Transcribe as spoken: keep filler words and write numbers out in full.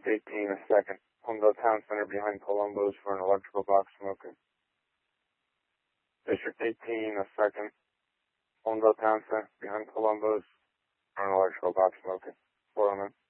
District eighteen, a second. Homedale Town Center behind Columbo's for an electrical box smoking. District eighteen, a second. Homedale Town Center behind Columbo's for an electrical box smoking. four oh nine.